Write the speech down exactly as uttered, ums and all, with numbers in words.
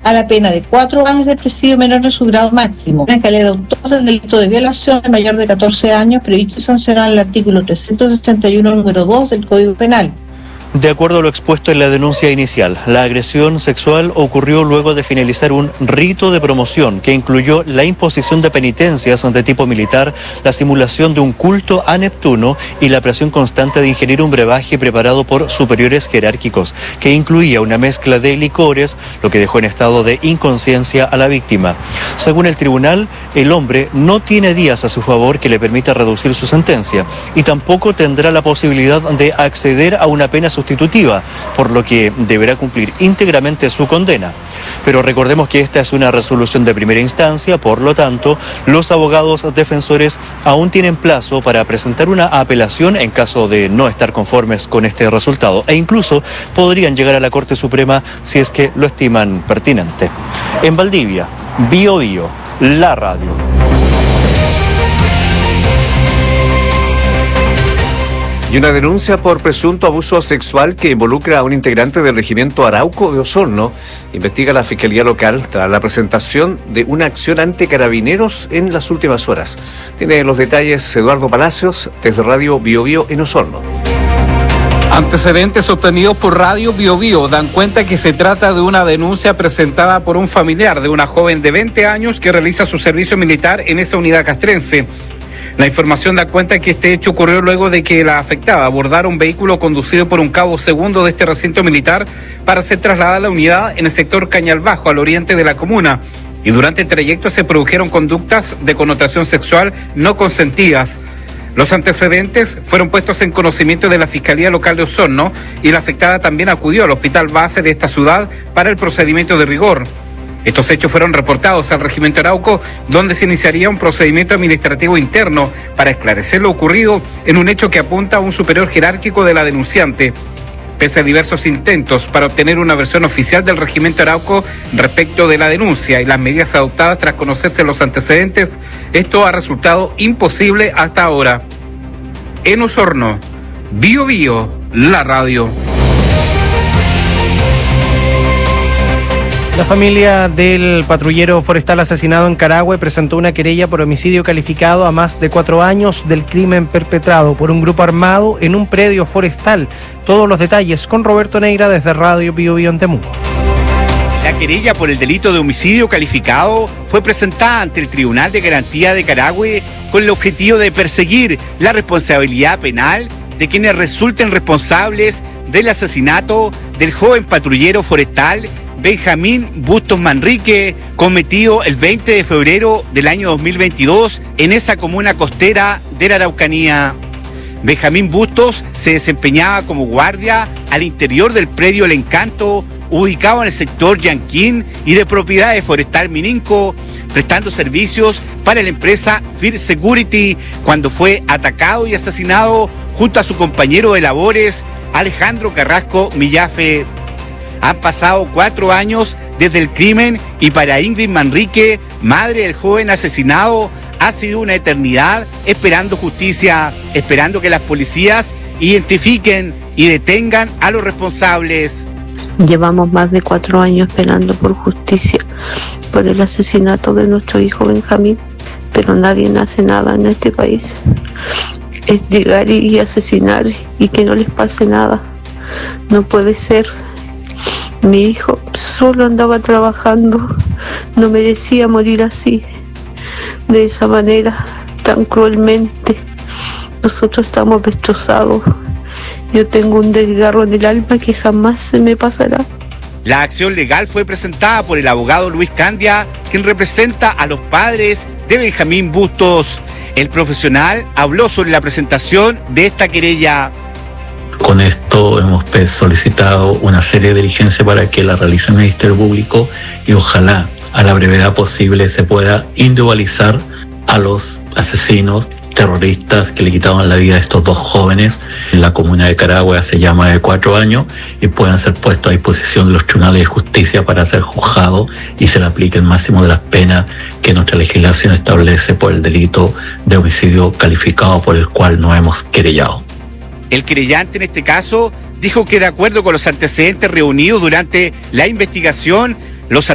a la pena de cuatro años de presidio menor en su grado máximo. La escalera autor del delito de violación de mayor de catorce años previsto y sancionado en el artículo trescientos sesenta y uno, número dos del Código Penal. De acuerdo a lo expuesto en la denuncia inicial, la agresión sexual ocurrió luego de finalizar un rito de promoción que incluyó la imposición de penitencias de tipo militar, la simulación de un culto a Neptuno y la presión constante de ingerir un brebaje preparado por superiores jerárquicos, que incluía una mezcla de licores, lo que dejó en estado de inconsciencia a la víctima. Según el tribunal, el hombre no tiene días a su favor que le permita reducir su sentencia y tampoco tendrá la posibilidad de acceder a una pena sustitutiva, por lo que deberá cumplir íntegramente su condena. Pero recordemos que esta es una resolución de primera instancia, por lo tanto, los abogados defensores aún tienen plazo para presentar una apelación en caso de no estar conformes con este resultado, e incluso podrían llegar a la Corte Suprema si es que lo estiman pertinente. En Valdivia, Bio Bio, la radio. Y una denuncia por presunto abuso sexual que involucra a un integrante del regimiento Arauco de Osorno investiga la Fiscalía Local tras la presentación de una acción ante carabineros en las últimas horas. Tiene los detalles Eduardo Palacios desde Radio Bio Bio en Osorno. Antecedentes obtenidos por Radio Bio Bio dan cuenta que se trata de una denuncia presentada por un familiar de una joven de veinte años que realiza su servicio militar en esa unidad castrense. La información da cuenta que este hecho ocurrió luego de que la afectada abordara un vehículo conducido por un cabo segundo de este recinto militar para ser trasladada a la unidad en el sector Cañalbajo, al oriente de la comuna. Y durante el trayecto se produjeron conductas de connotación sexual no consentidas. Los antecedentes fueron puestos en conocimiento de la Fiscalía Local de Osorno y la afectada también acudió al hospital base de esta ciudad para el procedimiento de rigor. Estos hechos fueron reportados al Regimiento Arauco, donde se iniciaría un procedimiento administrativo interno para esclarecer lo ocurrido en un hecho que apunta a un superior jerárquico de la denunciante. Pese a diversos intentos para obtener una versión oficial del Regimiento Arauco respecto de la denuncia y las medidas adoptadas tras conocerse los antecedentes, esto ha resultado imposible hasta ahora. En Osorno, Bio Bio, la radio. La familia del patrullero forestal asesinado en Carahue presentó una querella por homicidio calificado a más de cuatro años del crimen perpetrado por un grupo armado en un predio forestal. Todos los detalles con Roberto Negra desde Radio Bio Bio en Temuco. La querella por el delito de homicidio calificado fue presentada ante el Tribunal de Garantía de Carahue con el objetivo de perseguir la responsabilidad penal de quienes resulten responsables del asesinato del joven patrullero forestal Benjamín Bustos Manrique, cometido el veinte de febrero del año dos mil veintidós en esa comuna costera de la Araucanía. Benjamín Bustos se desempeñaba como guardia al interior del predio El Encanto, ubicado en el sector Yanquín y de propiedad de Forestal Mininco, prestando servicios para la empresa Fir Security, cuando fue atacado y asesinado junto a su compañero de labores, Alejandro Carrasco Millafe. Han pasado cuatro años desde el crimen y para Ingrid Manrique, madre del joven asesinado, ha sido una eternidad esperando justicia, esperando que las policías identifiquen y detengan a los responsables. Llevamos más de cuatro años esperando por justicia, por el asesinato de nuestro hijo Benjamín, pero nadie hace nada en este país. Es llegar y asesinar y que no les pase nada. No puede ser. Mi hijo solo andaba trabajando, no merecía morir así, de esa manera, tan cruelmente. Nosotros estamos destrozados. Yo tengo un desgarro en el alma que jamás se me pasará. La acción legal fue presentada por el abogado Luis Candia, quien representa a los padres de Benjamín Bustos. El profesional habló sobre la presentación de esta querella. Con esto hemos solicitado una serie de diligencias para que la realice el Ministerio Público y ojalá a la brevedad posible se pueda individualizar a los asesinos terroristas que le quitaban la vida a estos dos jóvenes en la comuna de Carahue hace ya más de cuatro años y puedan ser puestos a disposición de los tribunales de justicia para ser juzgados y se le aplique el máximo de las penas que nuestra legislación establece por el delito de homicidio calificado por el cual nos hemos querellado. El querellante en este caso dijo que de acuerdo con los antecedentes reunidos durante la investigación, los